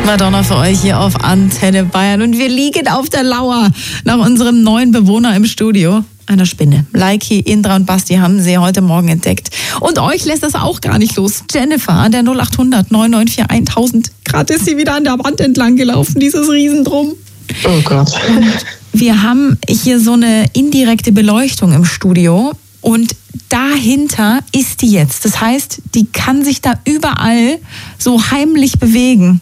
Madonna für euch hier auf Antenne Bayern. Und wir liegen auf der Lauer nach unserem neuen Bewohner im Studio, einer Spinne. Laiki, Indra und Basti haben sie heute Morgen entdeckt. Und euch lässt das auch gar nicht los. Jennifer an der 0800 994 1000. Gerade ist sie wieder an der Wand entlang gelaufen, dieses Riesendrum. Oh Gott. Und wir haben hier so eine indirekte Beleuchtung im Studio. Und dahinter ist die jetzt. Das heißt, die kann sich da überall so heimlich bewegen.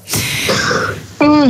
Oh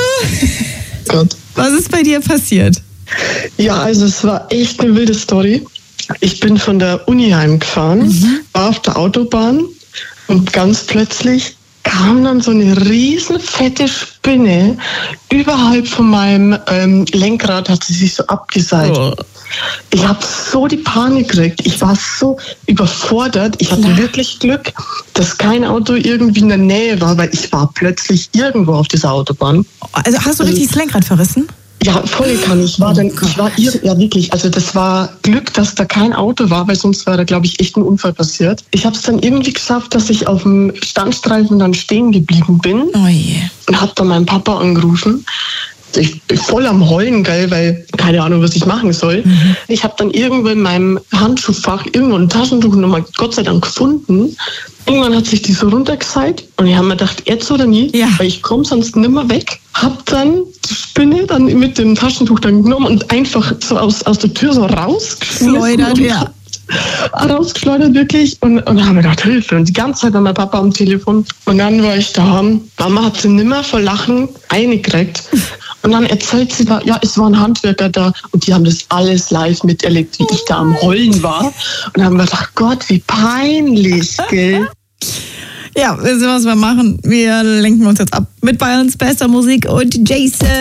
Gott. Was ist bei dir passiert? Ja, also es war echt eine wilde Story. Ich bin von der Uni heimgefahren, war auf der Autobahn und ganz plötzlich kam dann so eine riesen fette Spinne überhalb von meinem Lenkrad, hat sie sich so abgeseilt. Oh. Ich habe so die Panik gekriegt. Ich war so überfordert. Ich hatte wirklich Glück, dass kein Auto irgendwie in der Nähe war, weil ich war plötzlich irgendwo auf dieser Autobahn. Also hast du richtig das Lenkrad verrissen? Ja, voll kann. Wirklich. Also das war Glück, dass da kein Auto war, weil sonst wäre da, glaube ich, echt ein Unfall passiert. Ich habe es dann irgendwie geschafft, dass ich auf dem Standstreifen dann stehen geblieben bin. Oh je. Und habe dann meinen Papa angerufen. Ich bin voll am Heulen, geil, weil keine Ahnung, was ich machen soll. Ich habe dann irgendwo in meinem Handschuhfach irgendwo ein Taschentuch nochmal Gott sei Dank gefunden. Irgendwann hat sich die so runtergeseilt und ich habe mir gedacht, jetzt oder nie, weil ich komme sonst nimmer weg. Hab dann die Spinne dann mit dem Taschentuch dann genommen und einfach so aus der Tür so rausgeschleudert. Rausgeschleudert wirklich und haben mir gedacht, Hilfe. Und die ganze Zeit war mein Papa am Telefon. Und dann war ich daheim. Mama hat sie nimmer vor Lachen eingekriegt. Und dann erzählt sie, es war ein Handwerker da und die haben das alles live miterlebt, wie ich da am Heulen war. Und dann haben wir gedacht, Gott, wie peinlich, gell? Ja, wissen Sie, was wir machen? Wir lenken uns jetzt ab mit Bayerns bester Musik und Jason.